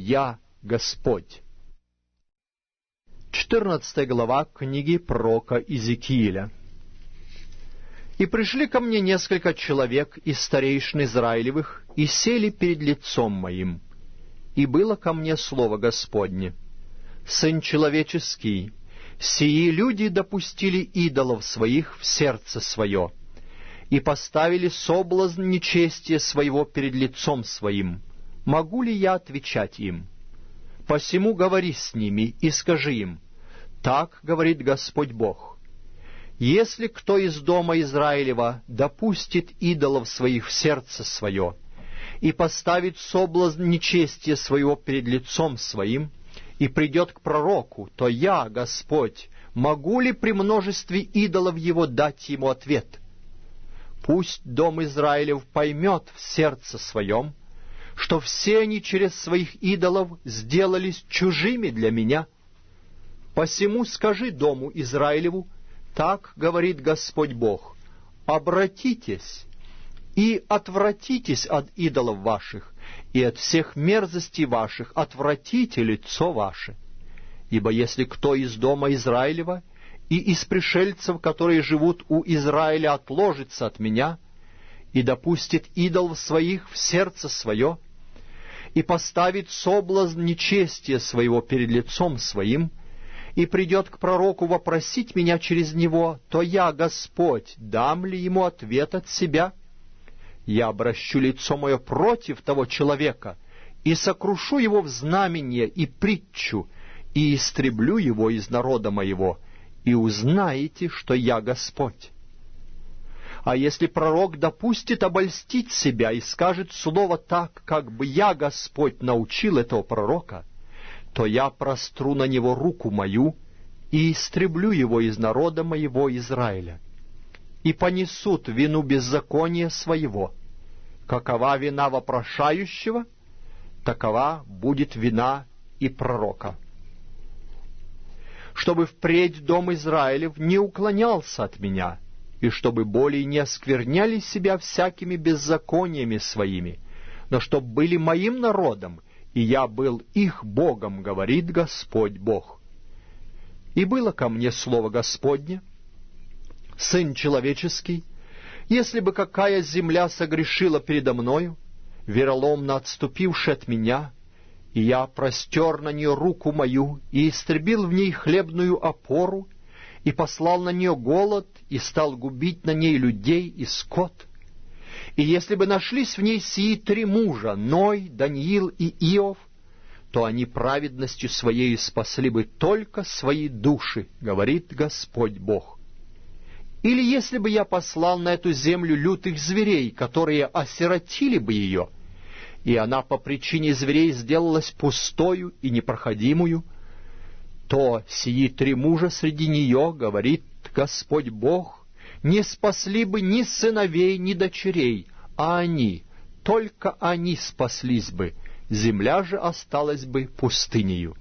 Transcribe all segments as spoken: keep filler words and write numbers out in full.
«Я Господь». четырнадцатая глава книги пророка Иезекииля. «И пришли ко мне несколько человек из старейшин Израилевых, и сели перед лицом моим. И было ко мне слово Господне: Сын человеческий, сии люди допустили идолов своих в сердце свое, и поставили соблазн нечестия своего перед лицом своим. Могу ли я отвечать им? Посему говори с ними и скажи им: так говорит Господь Бог. Если кто из дома Израилева допустит идолов своих в сердце свое и поставит соблазн нечестия своего перед лицом своим, и придет к пророку, то я, Господь, могу ли при множестве идолов его дать ему ответ? Пусть дом Израилев поймет в сердце своем, что все они через своих идолов сделались чужими для меня. Посему скажи дому Израилеву: так говорит Господь Бог: обратитесь и отвратитесь от идолов ваших, и от всех мерзостей ваших отвратите лицо ваше. Ибо если кто из дома Израилева и из пришельцев, которые живут у Израиля, отложится от меня и допустит идолов своих в сердце свое, и поставит соблазн нечестия своего перед лицом своим, и придет к пророку вопросить меня через него, то я, Господь, дам ли ему ответ от себя? Я обращу лицо мое против того человека, и сокрушу его в знамение и притчу, и истреблю его из народа моего, и узнаете, что я Господь. А если пророк допустит обольстить себя и скажет слово так, как бы я, Господь, научил этого пророка, то я простру на него руку мою и истреблю его из народа моего Израиля. И понесут вину беззакония своего. Какова вина вопрошающего, такова будет вина и пророка. Чтобы впредь дом Израилев не уклонялся от меня, и чтобы более не оскверняли себя всякими беззакониями своими, но чтоб были моим народом, и я был их Богом, говорит Господь Бог. И было ко мне слово Господне: Сын человеческий, если бы какая земля согрешила передо мною, вероломно отступивши от меня, и я простер на нее руку мою, и истребил в ней хлебную опору, и послал на нее голод, и стал губить на ней людей и скот, и если бы нашлись в ней сии три мужа, Ной, Даниил и Иов, то они праведностью своей спасли бы только свои души, говорит Господь Бог. Или если бы я послал на эту землю лютых зверей, которые осиротили бы ее, и она по причине зверей сделалась пустою и непроходимую, то сии три мужа среди нее, говорит Господь Бог, не спасли бы ни сыновей, ни дочерей, а они, только они спаслись бы, земля же осталась бы пустынею.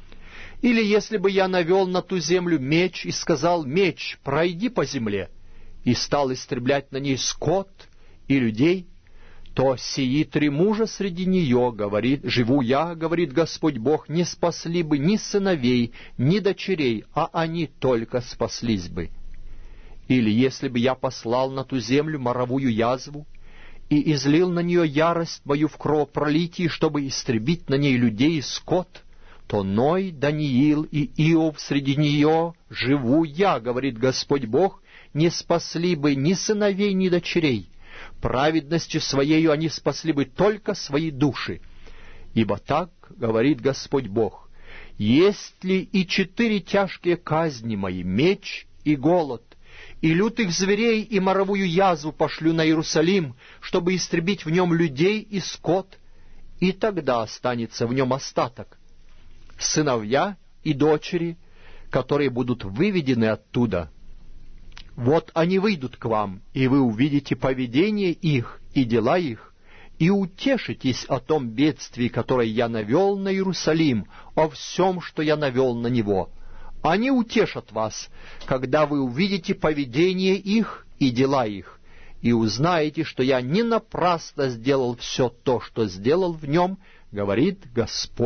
Или если бы я навел на ту землю меч и сказал: меч, пройди по земле, и стал истреблять на ней скот и людей, то сии три мужа среди нее, говорит, живу я, говорит Господь Бог, не спасли бы ни сыновей, ни дочерей, а они только спаслись бы. Или если бы я послал на ту землю моровую язву и излил на нее ярость мою в кровопролитии, чтобы истребить на ней людей и скот, то Ной, Даниил и Иов среди нее, живу я, говорит Господь Бог, не спасли бы ни сыновей, ни дочерей. Праведностью своею они спасли бы только свои души. Ибо так говорит Господь Бог: есть ли и четыре тяжкие казни мои, меч и голод, и лютых зверей и моровую язву пошлю на Иерусалим, чтобы истребить в нем людей и скот, и тогда останется в нем остаток, сыновья и дочери, которые будут выведены оттуда. Вот они выйдут к вам, и вы увидите поведение их и дела их, и утешитесь о том бедствии, которое я навел на Иерусалим, о всем, что я навел на него. Они утешат вас, когда вы увидите поведение их и дела их, и узнаете, что я не напрасно сделал все то, что сделал в нем, говорит Господь.